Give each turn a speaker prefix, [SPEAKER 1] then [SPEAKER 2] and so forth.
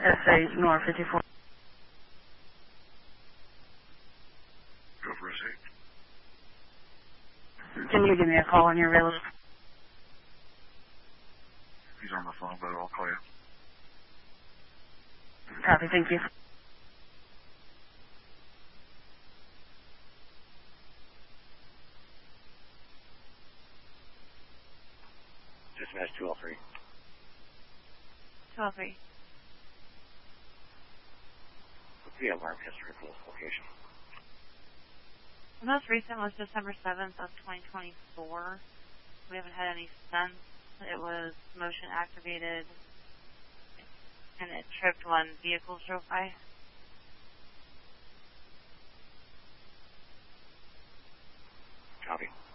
[SPEAKER 1] SA Nor 54.
[SPEAKER 2] Go for SA.
[SPEAKER 1] Can you give me a call when you're available?
[SPEAKER 2] He's on the phone, but I'll call you.
[SPEAKER 1] Copy, thank you.
[SPEAKER 2] Dispatch 203.
[SPEAKER 3] 203.
[SPEAKER 2] What's the alarm history for this location?
[SPEAKER 3] The most recent was December 7th of 2024. We haven't had any since. It was motion activated and it tripped when vehicles drove by.
[SPEAKER 2] Copy.